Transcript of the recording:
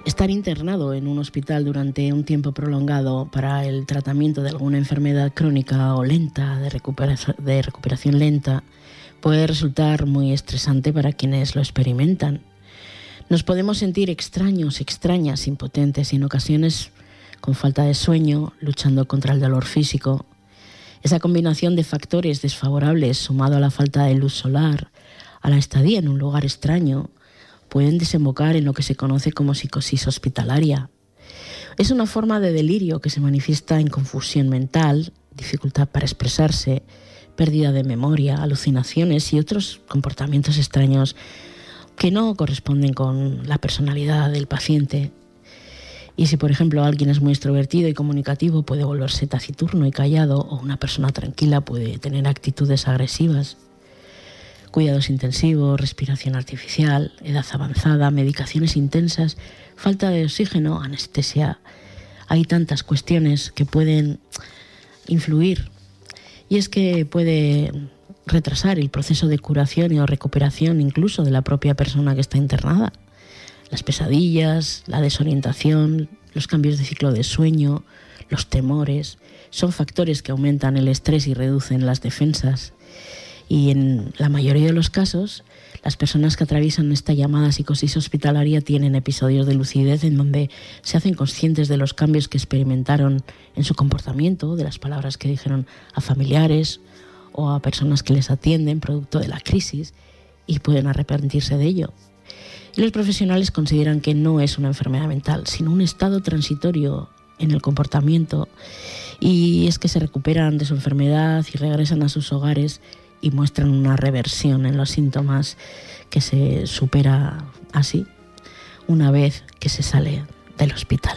Estar internado en un hospital durante un tiempo prolongado para el tratamiento de alguna enfermedad crónica o lenta, de recuperación lenta, puede resultar muy estresante para quienes lo experimentan. Nos podemos sentir extraños, extrañas, impotentes y en ocasiones con falta de sueño, luchando contra el dolor físico. Esa combinación de factores desfavorables sumado a la falta de luz solar, a la estadía en un lugar extraño, pueden desembocar en lo que se conoce como psicosis hospitalaria. Es una forma de delirio que se manifiesta en confusión mental, dificultad para expresarse, pérdida de memoria, alucinaciones y otros comportamientos extraños que no corresponden con la personalidad del paciente. Y si, por ejemplo, alguien es muy extrovertido y comunicativo, puede volverse taciturno y callado, o una persona tranquila puede tener actitudes agresivas. Cuidados intensivos, respiración artificial, edad avanzada, medicaciones intensas, falta de oxígeno, anestesia. Hay tantas cuestiones que pueden influir. Y es que puede retrasar el proceso de curación o recuperación incluso de la propia persona que está internada. Las pesadillas, la desorientación, los cambios de ciclo de sueño, los temores, son factores que aumentan el estrés y reducen las defensas. Y en la mayoría de los casos, las personas que atraviesan esta llamada psicosis hospitalaria tienen episodios de lucidez en donde se hacen conscientes de los cambios que experimentaron en su comportamiento, de las palabras que dijeron a familiares o a personas que les atienden producto de la crisis, y pueden arrepentirse de ello. Y los profesionales consideran que no es una enfermedad mental, sino un estado transitorio en el comportamiento, y es que se recuperan de su enfermedad y regresan a sus hogares y muestran una reversión en los síntomas que se supera así una vez que se sale del hospital.